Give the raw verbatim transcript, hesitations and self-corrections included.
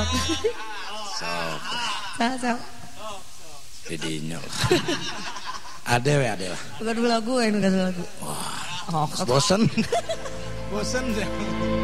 Sok. Sok. Didinya. Ade we ade lah. Bukan lagu, ini bukan lagu. Wah. Oh, bosen. Bosen sih.